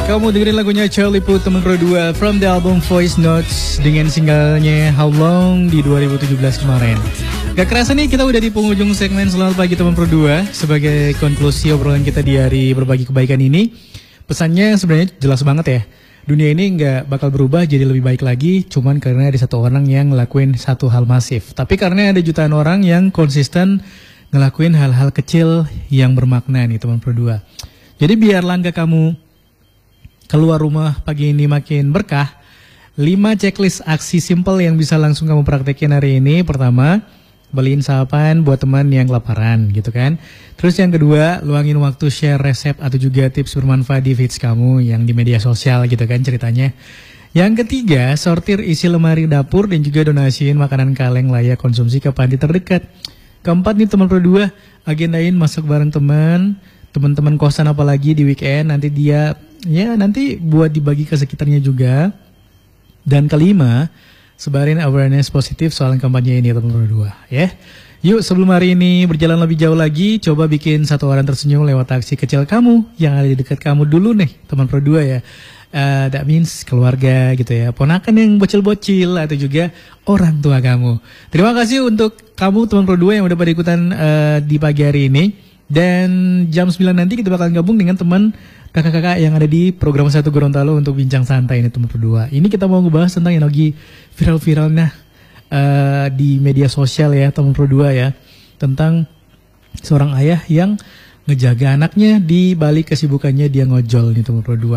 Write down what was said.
Kamu dengerin lagunya Charlie Puth teman Pro 2 from the album Voice Notes dengan singlenya How Long di 2017 kemarin. Gak kerasa nih kita udah di penghujung segmen Selamat Pagi teman Pro 2. Sebagai konklusi obrolan kita di hari berbagi kebaikan ini, pesannya sebenarnya jelas banget ya. Dunia ini gak bakal berubah jadi lebih baik lagi cuman karena ada satu orang yang ngelakuin satu hal masif. Tapi karena ada jutaan orang yang konsisten ngelakuin hal-hal kecil yang bermakna nih teman Pro 2. Jadi biar langkah kamu keluar rumah pagi ini makin berkah, 5 checklist aksi simple yang bisa langsung kamu praktekin hari ini. Pertama, beliin sarapan buat teman yang kelaparan gitu kan. Terus yang kedua, luangin waktu share resep atau juga tips bermanfaat di feeds kamu yang di media sosial gitu kan ceritanya. Yang ketiga, sortir isi lemari dapur dan juga donasiin makanan kaleng layak konsumsi ke panti terdekat. Keempat nih teman Pro 2, agendain masak bareng teman-teman kosan apalagi di weekend, nanti nanti buat dibagi ke sekitarnya juga. Dan kelima, sebarin awareness positif soal kampanye ini teman Pro 2 ya. Yuk sebelum hari ini berjalan lebih jauh lagi, coba bikin satu orang tersenyum lewat aksi kecil kamu yang ada di dekat kamu dulu nih teman Pro 2 ya. That means keluarga gitu ya, ponakan yang bocil-bocil atau juga orang tua kamu. Terima kasih untuk kamu teman Pro 2 yang udah pada ikutan di pagi hari ini. Dan jam 9 nanti kita bakal gabung dengan teman kakak-kakak yang ada di program 1 Gorontalo untuk bincang santai ini teman Pro 2. Ini kita mau ngebahas tentang yang lagi viral-viralnya di media sosial ya teman Pro 2 ya. Tentang seorang ayah yang ngejaga anaknya di balik kesibukannya dia ngojol nih teman Pro 2.